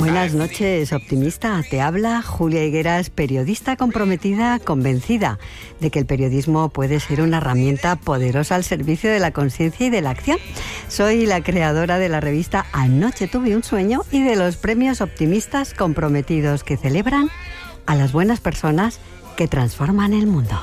Buenas noches, optimista. Te habla Julia Higueras, periodista comprometida, convencida de que el periodismo puede ser una herramienta poderosa al servicio de la conciencia y de la acción. Soy la creadora de la revista Anoche tuve un sueño y de los premios optimistas comprometidos que celebran a las buenas personas que transforman el mundo.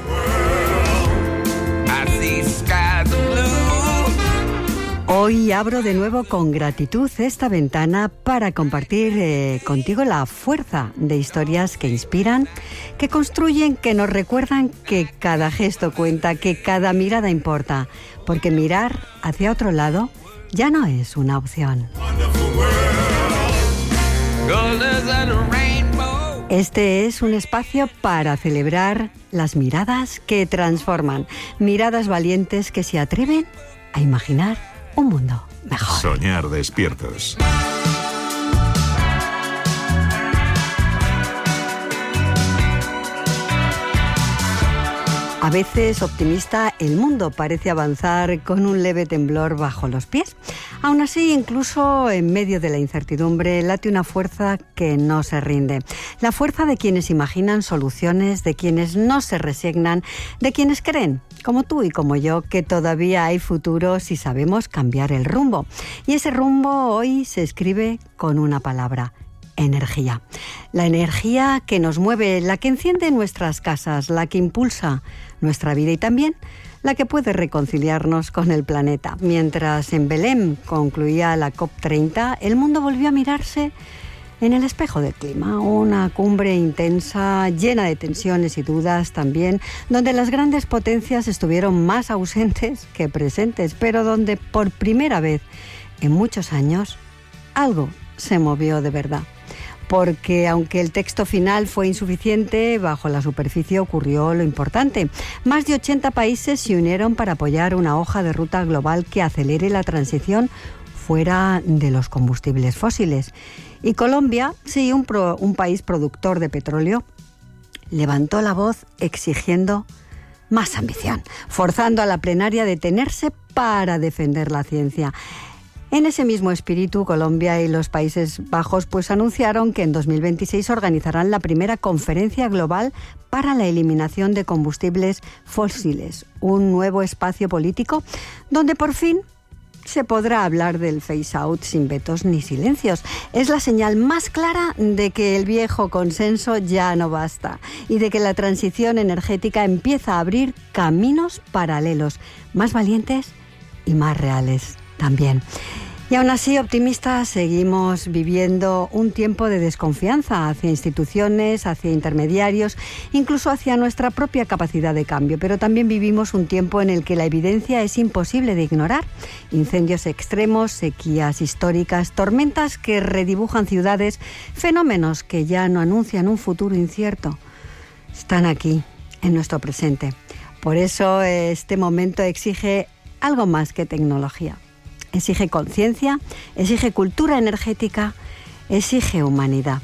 Hoy abro de nuevo con gratitud esta ventana para compartir contigo la fuerza de historias que inspiran, que construyen, que nos recuerdan que cada gesto cuenta, que cada mirada importa, porque mirar hacia otro lado ya no es una opción. Este es un espacio para celebrar las miradas que transforman, miradas valientes que se atreven a imaginar un mundo mejor. Soñar despiertos. A veces, optimista, el mundo parece avanzar con un leve temblor bajo los pies. Aún así, incluso en medio de la incertidumbre, late una fuerza que no se rinde. La fuerza de quienes imaginan soluciones, de quienes no se resignan, de quienes creen, como tú y como yo, que todavía hay futuro si sabemos cambiar el rumbo. Y ese rumbo hoy se escribe con una palabra: energía. La energía que nos mueve, la que enciende nuestras casas, la que impulsa nuestra vida y también la que puede reconciliarnos con el planeta. Mientras en Belém concluía la COP30, el mundo volvió a mirarse en el espejo del clima, una cumbre intensa, llena de tensiones y dudas también, donde las grandes potencias estuvieron más ausentes que presentes, pero donde por primera vez en muchos años algo se movió de verdad. Porque aunque el texto final fue insuficiente, bajo la superficie ocurrió lo importante. Más de 80 países se unieron para apoyar una hoja de ruta global que acelere la transición fuera de los combustibles fósiles. Y Colombia, sí, un país productor de petróleo, levantó la voz exigiendo más ambición, forzando a la plenaria a detenerse para defender la ciencia. En ese mismo espíritu, Colombia y los Países Bajos anunciaron que en 2026 organizarán la primera conferencia global para la eliminación de combustibles fósiles, un nuevo espacio político donde por fin se podrá hablar del phase-out sin vetos ni silencios. Es la señal más clara de que el viejo consenso ya no basta y de que la transición energética empieza a abrir caminos paralelos, más valientes y más reales también. Y aún así, optimistas, seguimos viviendo un tiempo de desconfianza hacia instituciones, hacia intermediarios, incluso hacia nuestra propia capacidad de cambio. Pero también vivimos un tiempo en el que la evidencia es imposible de ignorar. Incendios extremos, sequías históricas, tormentas que redibujan ciudades, fenómenos que ya no anuncian un futuro incierto. Están aquí, en nuestro presente. Por eso este momento exige algo más que tecnología. Exige conciencia, exige cultura energética, exige humanidad.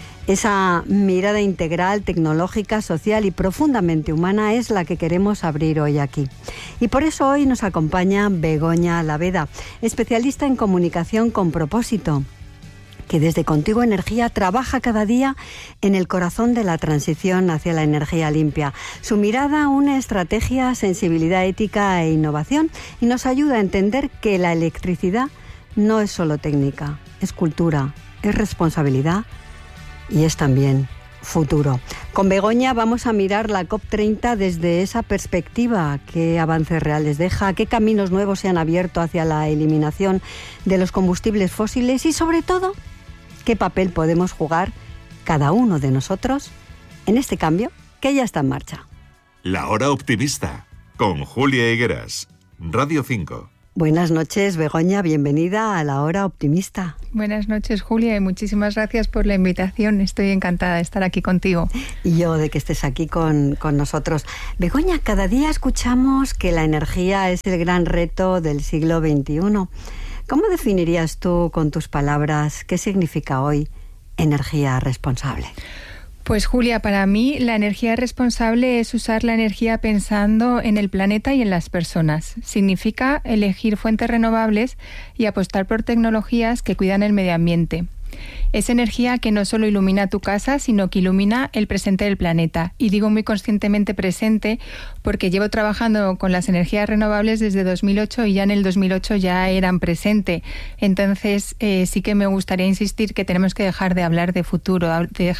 Esa mirada integral, tecnológica, social y profundamente humana es la que queremos abrir hoy aquí. Y por eso hoy nos acompaña Begoña Alaveda, especialista en comunicación con propósito, que desde Contigo Energía trabaja cada día en el corazón de la transición hacia la energía limpia. Su mirada une estrategia, sensibilidad ética e innovación y nos ayuda a entender que la electricidad no es solo técnica, es cultura, es responsabilidad y es también futuro. Con Begoña vamos a mirar la COP30 desde esa perspectiva. ¿Qué avances reales deja? ¿Qué caminos nuevos se han abierto hacia la eliminación de los combustibles fósiles? Y sobre todo, ¿qué papel podemos jugar cada uno de nosotros en este cambio que ya está en marcha? La Hora Optimista, con Julia Higueras, Radio 5. Buenas noches, Begoña, bienvenida a La Hora Optimista. Buenas noches, Julia, y muchísimas gracias por la invitación. Estoy encantada de estar aquí contigo. Y yo de que estés aquí con nosotros. Begoña, cada día escuchamos que la energía es el gran reto del siglo XXI. ¿Cómo definirías tú con tus palabras qué significa hoy energía responsable? Pues Julia, para mí la energía responsable es usar la energía pensando en el planeta y en las personas. Significa elegir fuentes renovables y apostar por tecnologías que cuidan el medio ambiente. Es energía que no solo ilumina tu casa, sino que ilumina el presente del planeta. Y digo muy conscientemente presente porque llevo trabajando con las energías renovables desde 2008 y ya en el 2008 ya eran presente. Entonces sí que me gustaría insistir que tenemos que dejar de hablar de futuro,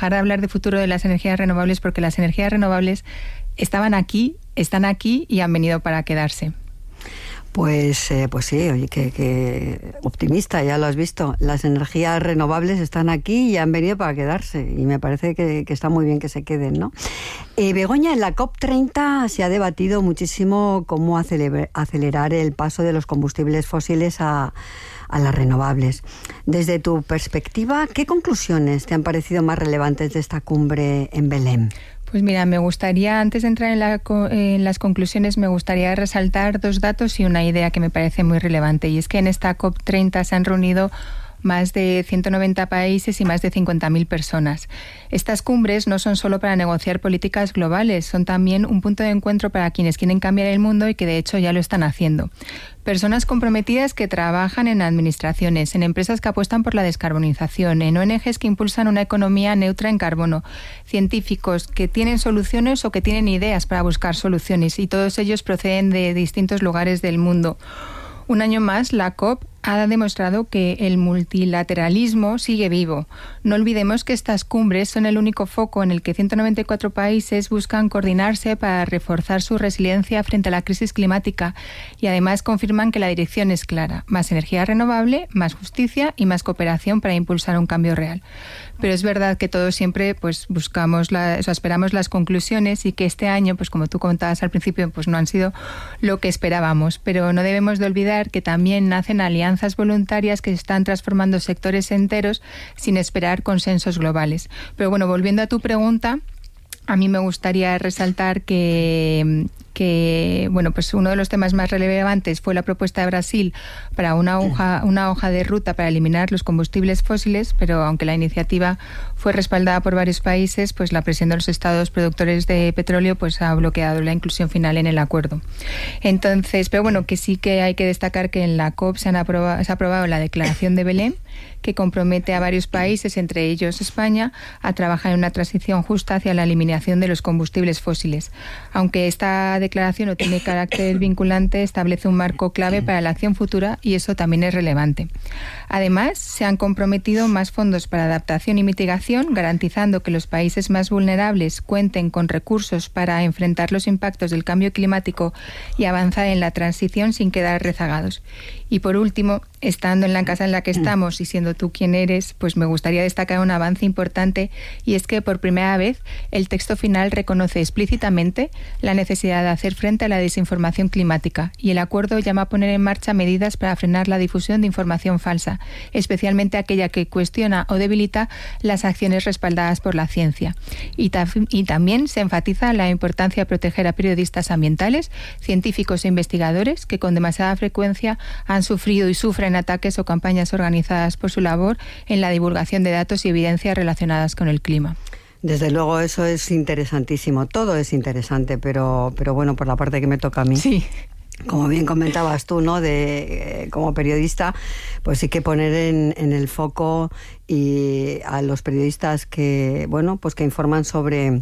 de las energías renovables, porque las energías renovables están aquí y han venido para quedarse. Pues sí, oye, que optimista, ya lo has visto. Las energías renovables están aquí y han venido para quedarse, y me parece que está muy bien que se queden, ¿no? Begoña, en la COP30 se ha debatido muchísimo cómo acelerar el paso de los combustibles fósiles a las renovables. Desde tu perspectiva, ¿qué conclusiones te han parecido más relevantes de esta cumbre en Belém? Pues mira, me gustaría, antes de entrar en las conclusiones, me gustaría resaltar 2 datos y una idea que me parece muy relevante. Y es que en esta COP30 se han reunido más de 190 países y más de 50.000 personas. Estas cumbres no son solo para negociar políticas globales, son también un punto de encuentro para quienes quieren cambiar el mundo y que de hecho ya lo están haciendo. Personas comprometidas que trabajan en administraciones, en empresas que apuestan por la descarbonización, en ONGs que impulsan una economía neutra en carbono, científicos que tienen soluciones o que tienen ideas para buscar soluciones, y todos ellos proceden de distintos lugares del mundo. Un año más, la COP ha demostrado que el multilateralismo sigue vivo. No olvidemos que estas cumbres son el único foco en el que 194 países buscan coordinarse para reforzar su resiliencia frente a la crisis climática, y además confirman que la dirección es clara: más energía renovable, más justicia y más cooperación para impulsar un cambio real. Pero es verdad que todos siempre esperamos las conclusiones, y que este año, pues como tú comentabas al principio, pues no han sido lo que esperábamos. Pero no debemos de olvidar que también nacen alianzas voluntarias que están transformando sectores enteros sin esperar consensos globales. Pero bueno, volviendo a tu pregunta, a mí me gustaría resaltar que bueno, pues uno de los temas más relevantes fue la propuesta de Brasil para una hoja de ruta para eliminar los combustibles fósiles, pero aunque la iniciativa fue respaldada por varios países, pues la presión de los estados productores de petróleo pues ha bloqueado la inclusión final en el acuerdo. Entonces, pero bueno, que sí que hay que destacar que en la COP se ha aprobado la Declaración de Belém, que compromete a varios países, entre ellos España, a trabajar en una transición justa hacia la eliminación de los combustibles fósiles. Aunque esta declaración no tiene carácter vinculante, establece un marco clave para la acción futura, y eso también es relevante. Además, se han comprometido más fondos para adaptación y mitigación, garantizando que los países más vulnerables cuenten con recursos para enfrentar los impactos del cambio climático y avanzar en la transición sin quedar rezagados. Y por último, estando en la casa en la que estamos y siendo tú quien eres, pues me gustaría destacar un avance importante, y es que por primera vez el texto final reconoce explícitamente la necesidad de hacer frente a la desinformación climática, y el acuerdo llama a poner en marcha medidas para frenar la difusión de información falsa, especialmente aquella que cuestiona o debilita las acciones respaldadas por la ciencia. Y también se enfatiza la importancia de proteger a periodistas ambientales, científicos e investigadores que con demasiada frecuencia han sufrido y sufren ataques o campañas organizadas por su labor en la divulgación de datos y evidencias relacionadas con el clima. Desde luego eso es interesantísimo, todo es interesante, pero bueno, por la parte que me toca a mí. Sí. Como bien comentabas tú, ¿no? Como periodista, pues sí que poner en el foco y a los periodistas que, bueno, pues que informan sobre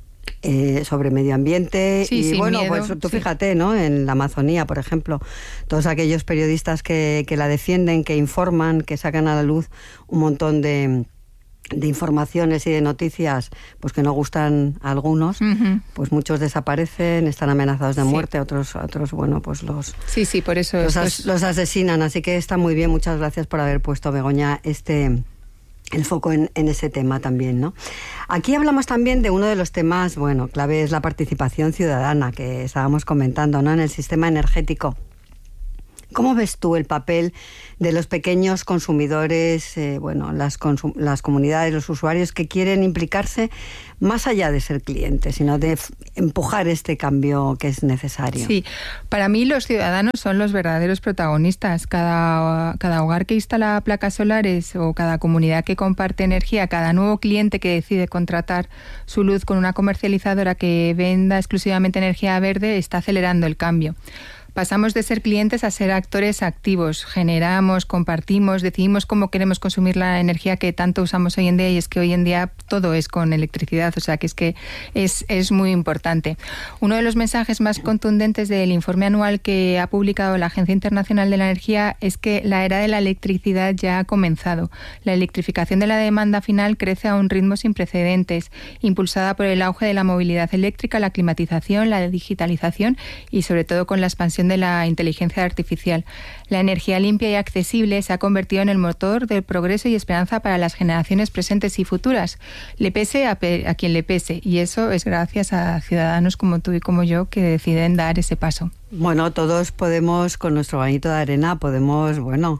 medio ambiente, sí, y bueno, miedo, pues tú sí. Fíjate, ¿no? En la Amazonía, por ejemplo, todos aquellos periodistas que la defienden, que informan, que sacan a la luz un montón de informaciones y de noticias pues que no gustan a algunos, pues muchos desaparecen, están amenazados de muerte, otros bueno, pues los por eso los asesinan, así que está muy bien. Muchas gracias por haber puesto, Begoña, el foco en ese tema también, ¿no? Aquí hablamos también de uno de los temas, bueno, clave es la participación ciudadana que estábamos comentando, ¿no? En el sistema energético. ¿Cómo ves tú el papel de los pequeños consumidores, las comunidades, los usuarios que quieren implicarse más allá de ser clientes, sino de empujar este cambio que es necesario? Sí, para mí los ciudadanos son los verdaderos protagonistas. Cada hogar que instala placas solares o cada comunidad que comparte energía, cada nuevo cliente que decide contratar su luz con una comercializadora que venda exclusivamente energía verde está acelerando el cambio. Pasamos de ser clientes a ser actores activos. Generamos, compartimos, decidimos cómo queremos consumir la energía que tanto usamos hoy en día, y es que hoy en día todo es con electricidad, o sea que es muy importante. Uno de los mensajes más contundentes del informe anual que ha publicado la Agencia Internacional de la Energía es que la era de la electricidad ya ha comenzado. La electrificación de la demanda final crece a un ritmo sin precedentes, impulsada por el auge de la movilidad eléctrica, la climatización, la digitalización y sobre todo con la expansión de la inteligencia artificial. La energía limpia y accesible se ha convertido en el motor del progreso y esperanza para las generaciones presentes y futuras, le pese a quien le pese, y eso es gracias a ciudadanos como tú y como yo que deciden dar ese paso. Bueno, todos podemos, con nuestro granito de arena, podemos,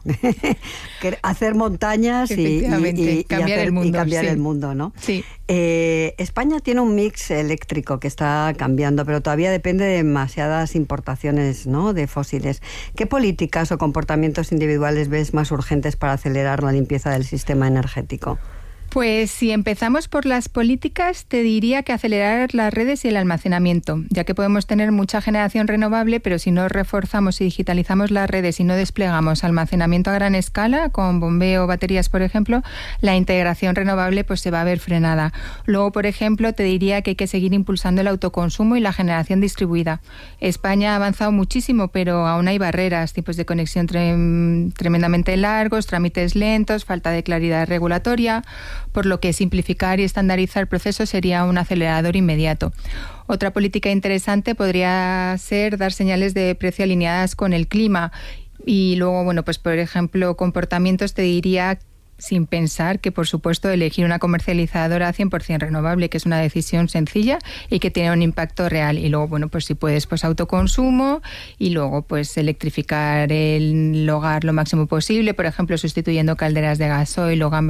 hacer montañas y cambiar el mundo, ¿no? Sí. España tiene un mix eléctrico que está cambiando, pero todavía depende de demasiadas importaciones, ¿no?, de fósiles. ¿Qué políticas o comportamientos individuales ves más urgentes para acelerar la limpieza del sistema energético? Pues si empezamos por las políticas, te diría que acelerar las redes y el almacenamiento, ya que podemos tener mucha generación renovable, pero si no reforzamos y digitalizamos las redes y no desplegamos almacenamiento a gran escala, con bombeo o baterías, por ejemplo, la integración renovable pues se va a ver frenada. Luego, por ejemplo, te diría que hay que seguir impulsando el autoconsumo y la generación distribuida. España ha avanzado muchísimo, pero aún hay barreras, tipos de conexión tremendamente largos, trámites lentos, falta de claridad regulatoria, por lo que simplificar y estandarizar procesos sería un acelerador inmediato. Otra política interesante podría ser dar señales de precio alineadas con el clima. Y luego, pues por ejemplo, comportamientos, te diría, sin pensar, que por supuesto elegir una comercializadora 100% renovable, que es una decisión sencilla y que tiene un impacto real. Y luego, pues si puedes, pues autoconsumo, y luego pues electrificar el hogar lo máximo posible, por ejemplo, sustituyendo calderas de gasoil o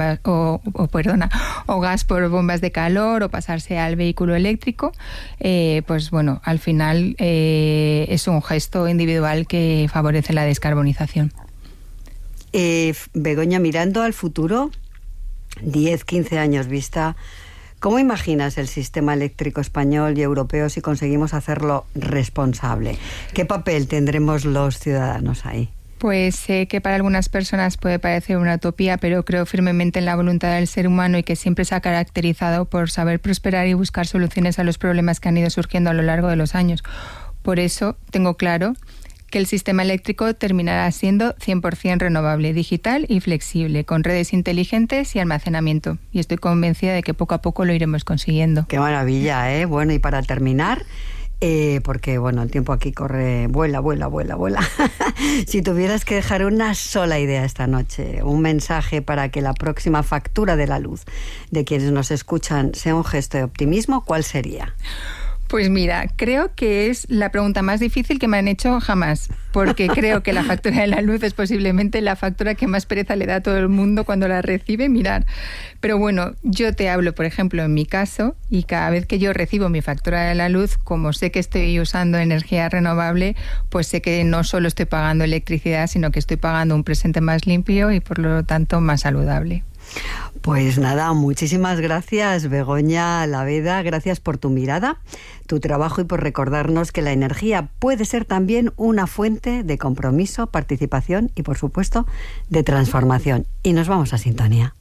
gas por bombas de calor, o pasarse al vehículo eléctrico. Al final es un gesto individual que favorece la descarbonización. Begoña, mirando al futuro, 10, 15 años vista, ¿cómo imaginas el sistema eléctrico español y europeo si conseguimos hacerlo responsable? ¿Qué papel tendremos los ciudadanos ahí? Pues sé que para algunas personas puede parecer una utopía, pero creo firmemente en la voluntad del ser humano, y que siempre se ha caracterizado por saber prosperar y buscar soluciones a los problemas que han ido surgiendo a lo largo de los años. Por eso tengo claro que el sistema eléctrico terminará siendo 100% renovable, digital y flexible, con redes inteligentes y almacenamiento. Y estoy convencida de que poco a poco lo iremos consiguiendo. ¡Qué maravilla!, ¿eh? Bueno, y para terminar, porque el tiempo aquí corre, vuela. Si tuvieras que dejar una sola idea esta noche, un mensaje para que la próxima factura de la luz de quienes nos escuchan sea un gesto de optimismo, ¿cuál sería? Pues mira, creo que es la pregunta más difícil que me han hecho jamás, porque creo que la factura de la luz es posiblemente la factura que más pereza le da a todo el mundo cuando la recibe mirar. Pero yo te hablo, por ejemplo, en mi caso, y cada vez que yo recibo mi factura de la luz, como sé que estoy usando energía renovable, pues sé que no solo estoy pagando electricidad, sino que estoy pagando un presente más limpio y por lo tanto más saludable. Pues nada, muchísimas gracias, Begoña Laveda, gracias por tu mirada, tu trabajo y por recordarnos que la energía puede ser también una fuente de compromiso, participación y, por supuesto, de transformación. Y nos vamos a sintonía.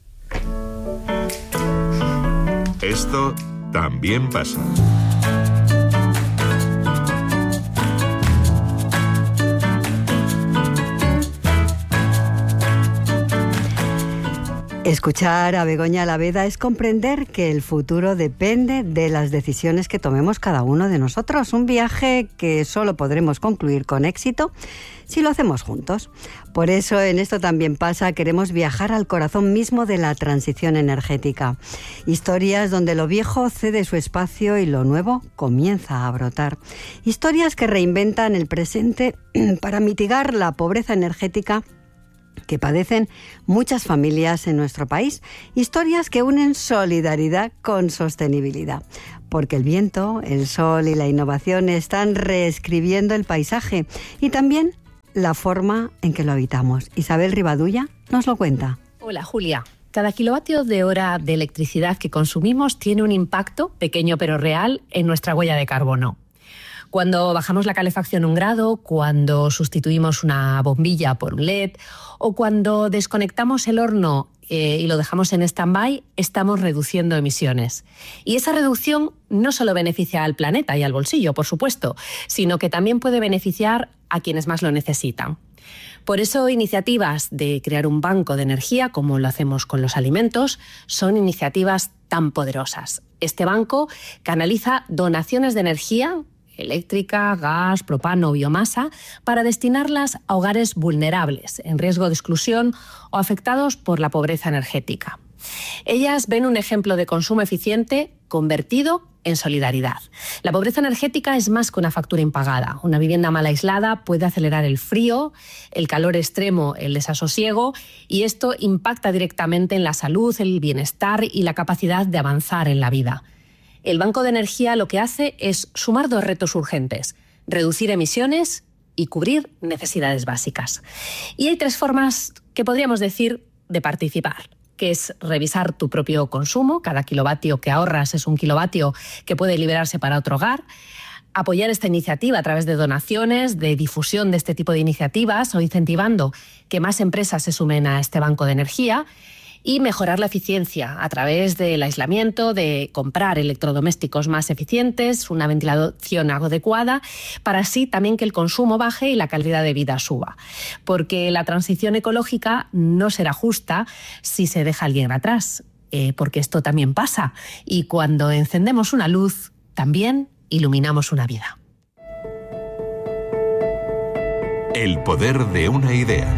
Esto también pasa. Escuchar a Begoña Laveda es comprender que el futuro depende de las decisiones que tomemos cada uno de nosotros. Un viaje que solo podremos concluir con éxito si lo hacemos juntos. Por eso en Esto también pasa queremos viajar al corazón mismo de la transición energética. Historias donde lo viejo cede su espacio y lo nuevo comienza a brotar. Historias que reinventan el presente para mitigar la pobreza energética que padecen muchas familias en nuestro país. Historias que unen solidaridad con sostenibilidad. Porque el viento, el sol y la innovación están reescribiendo el paisaje y también la forma en que lo habitamos. Isabel Rivadulla nos lo cuenta. Hola, Julia. Cada kilovatio de hora de electricidad que consumimos tiene un impacto, pequeño pero real, en nuestra huella de carbono. Cuando bajamos la calefacción 1 grado, cuando sustituimos una bombilla por un LED o cuando desconectamos el horno y lo dejamos en stand-by, estamos reduciendo emisiones. Y esa reducción no solo beneficia al planeta y al bolsillo, por supuesto, sino que también puede beneficiar a quienes más lo necesitan. Por eso, iniciativas de crear un banco de energía, como lo hacemos con los alimentos, son iniciativas tan poderosas. Este banco canaliza donaciones de energía eléctrica, gas, propano o biomasa para destinarlas a hogares vulnerables, en riesgo de exclusión o afectados por la pobreza energética. Ellas ven un ejemplo de consumo eficiente convertido en solidaridad. La pobreza energética es más que una factura impagada. Una vivienda mal aislada puede acelerar el frío, el calor extremo, el desasosiego, y esto impacta directamente en la salud, el bienestar y la capacidad de avanzar en la vida. El Banco de Energía lo que hace es sumar 2 retos urgentes: reducir emisiones y cubrir necesidades básicas. Y hay 3 formas que podríamos decir de participar, que es revisar tu propio consumo. Cada kilovatio que ahorras es un kilovatio que puede liberarse para otro hogar. Apoyar esta iniciativa a través de donaciones, de difusión de este tipo de iniciativas o incentivando que más empresas se sumen a este banco de energía. Y mejorar la eficiencia a través del aislamiento, de comprar electrodomésticos más eficientes, una ventilación adecuada, para así también que el consumo baje y la calidad de vida suba. Porque la transición ecológica no será justa si se deja a alguien atrás, porque esto también pasa. Y cuando encendemos una luz, también iluminamos una vida. El poder de una idea.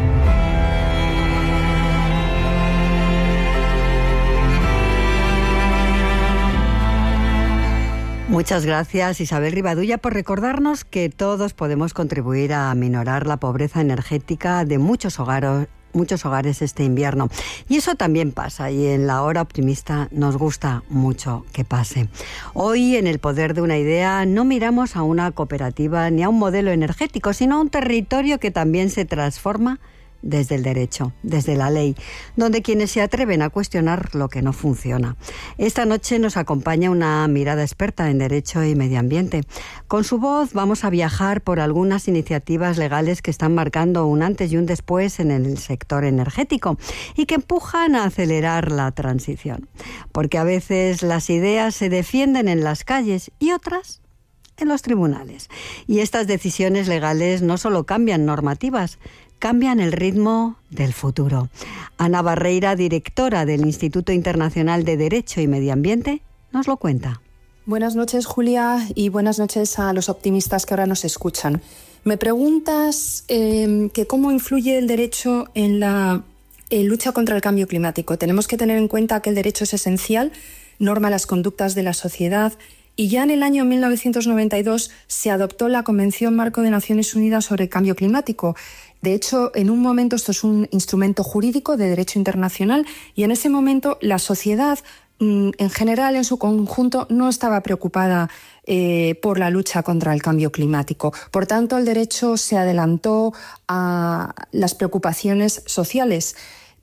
Muchas gracias, Isabel Rivadulla, por recordarnos que todos podemos contribuir a aminorar la pobreza energética de muchos hogares este invierno. Y eso también pasa, y en la hora optimista nos gusta mucho que pase. Hoy, en El poder de una idea, no miramos a una cooperativa ni a un modelo energético, sino a un territorio que también se transforma desde el derecho, desde la ley, donde quienes se atreven a cuestionar lo que no funciona. Esta noche nos acompaña una mirada experta en derecho y medio ambiente. Con su voz vamos a viajar por algunas iniciativas legales que están marcando un antes y un después en el sector energético y que empujan a acelerar la transición. Porque a veces las ideas se defienden en las calles y otras en los tribunales. Y estas decisiones legales no solo cambian normativas, cambian el ritmo del futuro. Ana Barreira, directora del Instituto Internacional de Derecho y Medio Ambiente, nos lo cuenta. Buenas noches, Julia, y buenas noches a los optimistas que ahora nos escuchan. Me preguntas que cómo influye el derecho en la lucha contra el cambio climático. Tenemos que tener en cuenta que el derecho es esencial, norma las conductas de la sociedad, y ya en el año 1992 se adoptó la Convención Marco de Naciones Unidas sobre el Cambio Climático. De hecho, en un momento esto es un instrumento jurídico de derecho internacional y en ese momento la sociedad en general, en su conjunto, no estaba preocupada por la lucha contra el cambio climático. Por tanto, el derecho se adelantó a las preocupaciones sociales.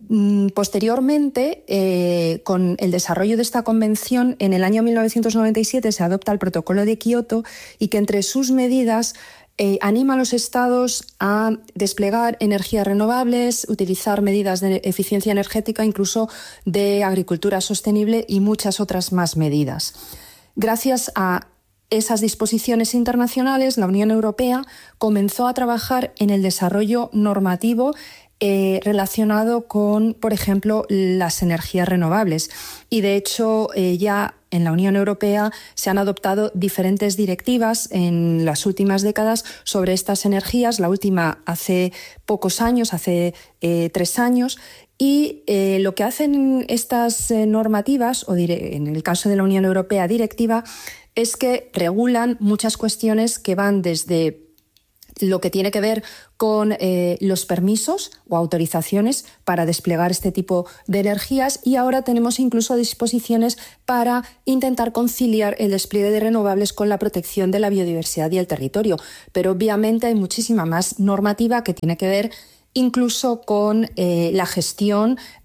Posteriormente, con el desarrollo de esta convención, en el año 1997 se adopta el Protocolo de Kioto y que entre sus medidas anima a los estados a desplegar energías renovables, utilizar medidas de eficiencia energética, incluso de agricultura sostenible y muchas otras más medidas. Gracias a esas disposiciones internacionales, la Unión Europea comenzó a trabajar en el desarrollo normativo relacionado con, por ejemplo, las energías renovables. Y de hecho, ya en la Unión Europea se han adoptado diferentes directivas en las últimas décadas sobre estas energías, la última hace pocos años, hace 3 años, y lo que hacen estas normativas, o en el caso de la Unión Europea directiva, es que regulan muchas cuestiones que van desde lo que tiene que ver con los permisos o autorizaciones para desplegar este tipo de energías, y ahora tenemos incluso disposiciones para intentar conciliar el despliegue de renovables con la protección de la biodiversidad y el territorio. Pero obviamente hay muchísima más normativa que tiene que ver incluso con la gestión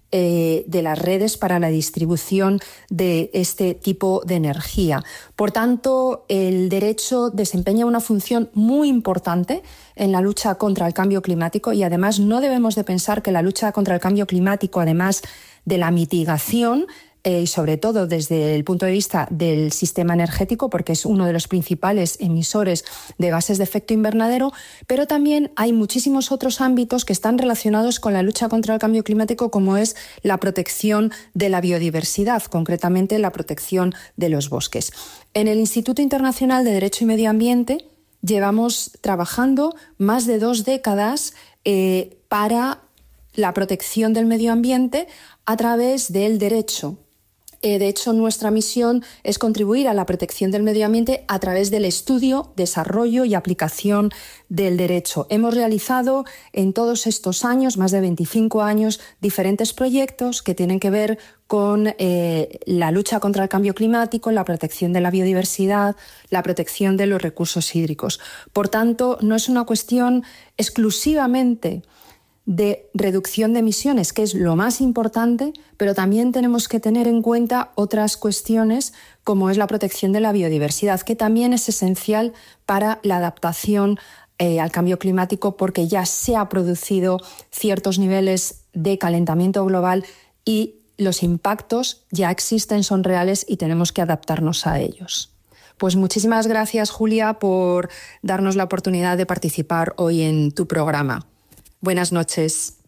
de las redes para la distribución de este tipo de energía. Por tanto, el derecho desempeña una función muy importante en la lucha contra el cambio climático y además no debemos de pensar que la lucha contra el cambio climático, además de la mitigación, y sobre todo desde el punto de vista del sistema energético, porque es uno de los principales emisores de gases de efecto invernadero, pero también hay muchísimos otros ámbitos que están relacionados con la lucha contra el cambio climático, como es la protección de la biodiversidad, concretamente la protección de los bosques. En el Instituto Internacional de Derecho y Medio Ambiente llevamos trabajando más de 2 décadas para la protección del medio ambiente a través del derecho. De hecho, nuestra misión es contribuir a la protección del medio ambiente a través del estudio, desarrollo y aplicación del derecho. Hemos realizado en todos estos años, más de 25 años, diferentes proyectos que tienen que ver con la lucha contra el cambio climático, la protección de la biodiversidad, la protección de los recursos hídricos. Por tanto, no es una cuestión exclusivamente de reducción de emisiones, que es lo más importante, pero también tenemos que tener en cuenta otras cuestiones como es la protección de la biodiversidad, que también es esencial para la adaptación al cambio climático, porque ya se han producido ciertos niveles de calentamiento global y los impactos ya existen, son reales y tenemos que adaptarnos a ellos. Pues muchísimas gracias, Julia, por darnos la oportunidad de participar hoy en tu programa. Buenas noches.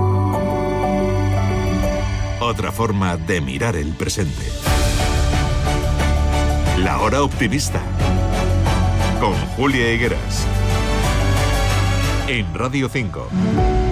Otra forma de mirar el presente. La Hora Optimista. Con Julia Higueras. En Radio 5.